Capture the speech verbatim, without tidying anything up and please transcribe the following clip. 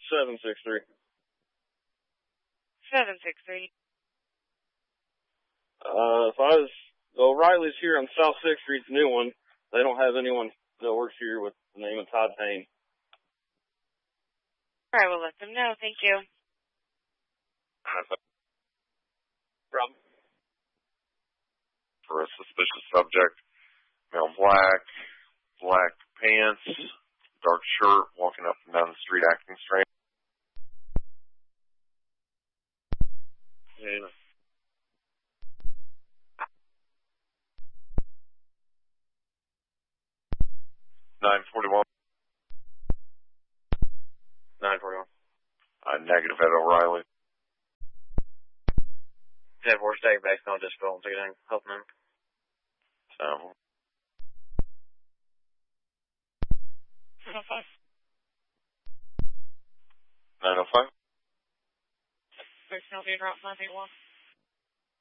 seven six three. seven six three. Uh, if I was, the O'Reilly's here on South sixth Street, the new one, they don't have anyone that works here with the name of Todd Payne. All right, we'll let them know. Thank you. Problem. For a suspicious subject, male black, black pants, dark shirt, walking up and down the street acting strange. Yeah. nine forty-one. nine forty-one. Uh, negative at O'Reilly. ten four, stay back on this phone, so you can help them. So. nine oh five. nine oh five. Personnel being route five eight one.